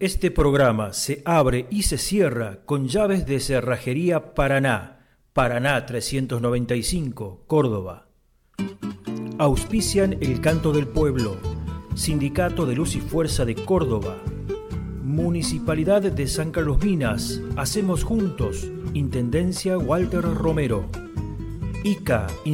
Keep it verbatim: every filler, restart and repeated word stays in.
Este programa se abre y se cierra con llaves de Cerrajería Paraná, Paraná trescientos noventa y cinco, Córdoba. Auspician El Canto del Pueblo, Sindicato de Luz y Fuerza de Córdoba, Municipalidad de San Carlos Minas, Hacemos Juntos, Intendencia Walter Romero, I C A